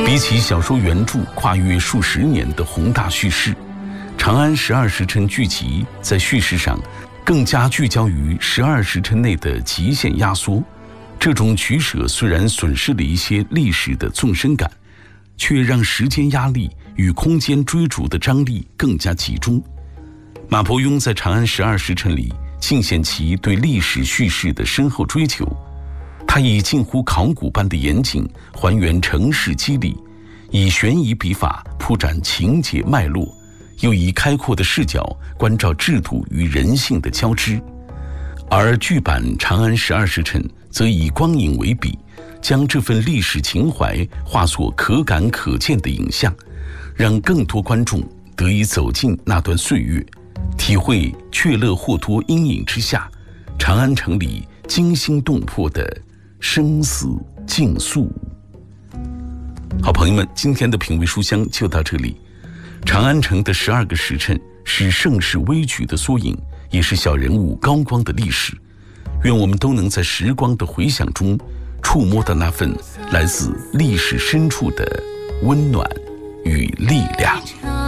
比起小说原著跨越数十年的宏大叙事，《长安十二时辰》剧集在叙事上更加聚焦于12时辰内的极限压缩。这种取舍虽然损失了一些历史的纵深感，却让时间压力与空间追逐的张力更加集中。马伯庸在《长安十二时辰》里尽显其对历史叙事的深厚追求，他以近乎考古般的严谨还原城市肌理，以悬疑笔法铺展情节脉络，又以开阔的视角关照制度与人性的交织。而剧版《长安十二时辰》则以光影为笔，将这份历史情怀化作可感可见的影像，让更多观众得以走进那段岁月，体会却乐或脱阴影之下长安城里惊心动魄的生死竞速。好朋友们，今天的品味书香就到这里。长安城的12个时辰是盛世危局的缩影，也是小人物高光的历史。愿我们都能在时光的回响中触摸到那份来自历史深处的温暖与力量。